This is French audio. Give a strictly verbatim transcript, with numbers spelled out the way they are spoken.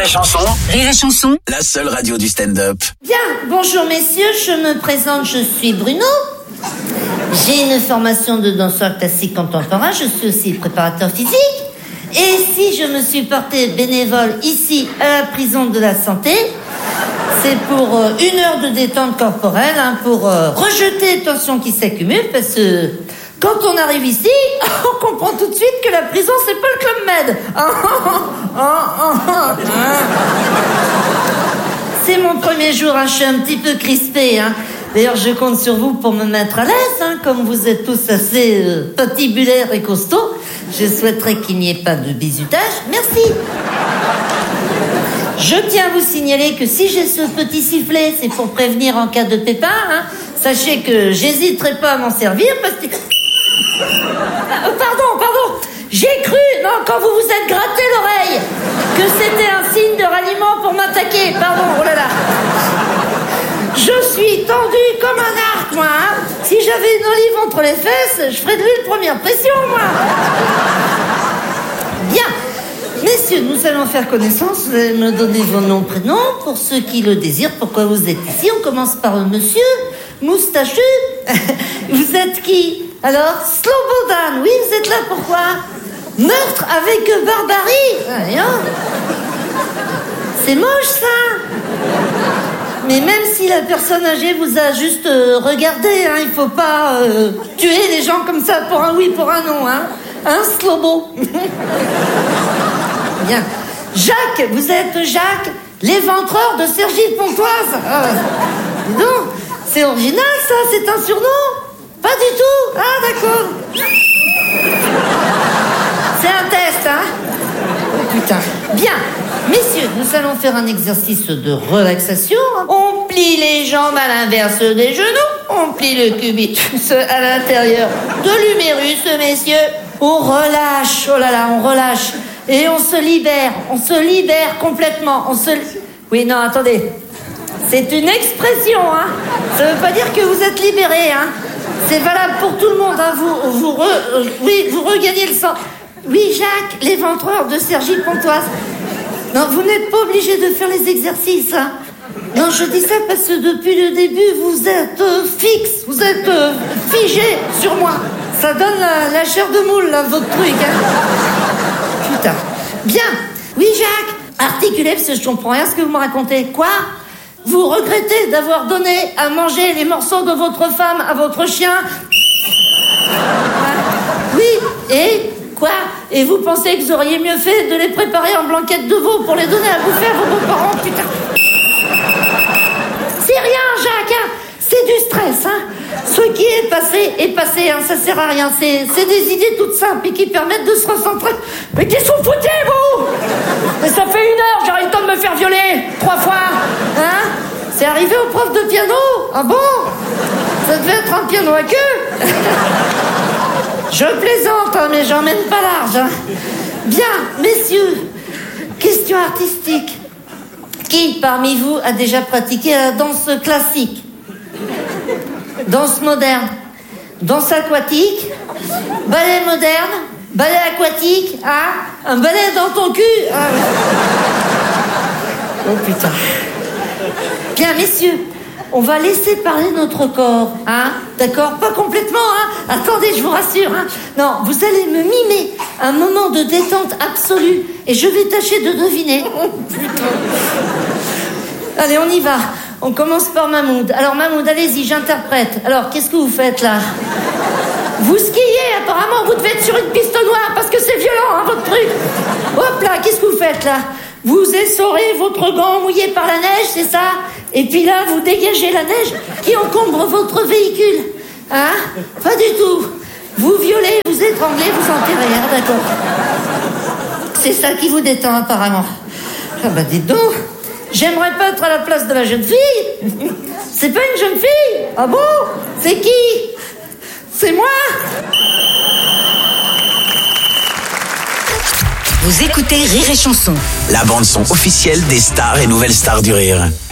Chanson. Rire et Chanson. La seule radio du stand-up. Bien, bonjour messieurs, je me présente, je suis Bruno. J'ai une formation de danseur classique contemporain, je suis aussi préparateur physique. Et si je me suis portée bénévole ici à la prison de la santé, c'est pour euh, une heure de détente corporelle, hein, pour euh, rejeter les tensions qui s'accumulent, parce que quand on arrive ici, on comprend tout de suite que la prison, c'est pas le Club Med. C'est mon premier jour, hein, je suis un petit peu crispée. Hein. D'ailleurs, je compte sur vous pour me mettre à l'aise, hein, comme vous êtes tous assez euh, patibulaires et costauds. Je souhaiterais qu'il n'y ait pas de bizutage. Merci. Je tiens à vous signaler que si j'ai ce petit sifflet, c'est pour prévenir en cas de pépin. Hein. Sachez que j'hésiterai pas à m'en servir parce que... Ah, pardon, pardon. J'ai cru, non, quand vous vous êtes gratté l'oreille, que c'était un signe de ralliement pour m'attaquer. Pardon, oh là là. Je suis tendue comme un arc, moi. Hein. Si j'avais une olive entre les fesses, je ferais de l'huile première pression, moi. Bien. Messieurs, nous allons faire connaissance. Vous allez me donner vos noms, prénoms, pour ceux qui le désirent. Pourquoi vous êtes ici? On commence par le monsieur moustachu. Vous êtes qui? Alors, Slobodan. Oui, vous êtes là, pourquoi? Meurtre avec barbarie. Rien. C'est moche, ça. Mais même si la personne âgée vous a juste euh, regardé, hein, il faut pas euh, tuer les gens comme ça pour un oui, pour un non, hein. Hein, Slobo. Bien. Jacques, vous êtes Jacques, l'éventreur de Cergy-Pontoise. Ah, dis donc, c'est original ça, c'est un surnom? Pas du tout. Ah, d'accord. C'est un test, hein. Oh putain. Bien. Messieurs, nous allons faire un exercice de relaxation. On plie les jambes à l'inverse des genoux. On plie le cubitus à l'intérieur de l'humérus, messieurs. On relâche, oh là là, on relâche. Et on se libère, on se libère complètement. On se... Oui, non, attendez. C'est une expression, hein. Ça veut pas dire que vous êtes libérés, hein. C'est valable pour tout le monde, hein. Vous, vous, re... oui, vous regagnez le sang. Oui, Jacques, l'éventreur de Cergy-Pontoise. Non, vous n'êtes pas obligé de faire les exercices, hein. Non, je dis ça parce que depuis le début, vous êtes euh, fixe, vous êtes euh, figé sur moi. Ça donne la, la chair de moule, là, votre truc, hein. Putain. Bien. Oui, Jacques. Articulez, parce que je comprends rien ce que vous me racontez. Quoi? Vous regrettez d'avoir donné à manger les morceaux de votre femme à votre chien? Oui. Et quoi? Et vous pensez que vous auriez mieux fait de les préparer en blanquette de veau pour les donner à bouffer à vos beaux-parents? Putain. C'est rien, Jacques, hein. C'est du stress, hein. Ce qui est passé est passé, hein. Ça sert à rien. C'est, c'est des idées toutes simples et qui permettent de se recentrer. Mais qu'est-ce que vous foutez, vous? Mais ça fait une heure, j'arrive le temps de me faire violer trois fois, hein. C'est arrivé au prof de piano? Ah bon? Ça devait être un piano à queue. Je plaisante, hein, mais j'emmène pas large, hein. Bien, messieurs, question artistique. Qui parmi vous a déjà pratiqué la danse classique? Danse moderne, danse aquatique, ballet moderne, ballet aquatique, hein? Un ballet dans ton cul, hein? Oh putain. Bien, messieurs, on va laisser parler notre corps, hein? D'accord? Pas complètement, hein? Attendez, je vous rassure, hein? Non, vous allez me mimer un moment de détente absolue et je vais tâcher de deviner. Oh putain. Allez, on y va. On commence par Mahmoud. Alors Mahmoud, allez-y, j'interprète. Alors, qu'est-ce que vous faites là? Vous skiez, apparemment, vous devez être sur une piste noire parce que c'est violent, hein, votre truc. Hop là, qu'est-ce que vous faites là? Vous essorez votre gant mouillé par la neige, c'est ça? Et puis là, vous dégagez la neige qui encombre votre véhicule. Hein? Pas du tout. Vous violez, vous étranglez, vous enterrez, hein, d'accord. C'est ça qui vous détend, apparemment. Ah bah dites donc. J'aimerais pas être à la place de la jeune fille. C'est pas une jeune fille? Ah bon? C'est qui? C'est moi? Vous écoutez Rire et Chanson. La bande son officielle des stars et nouvelles stars du rire.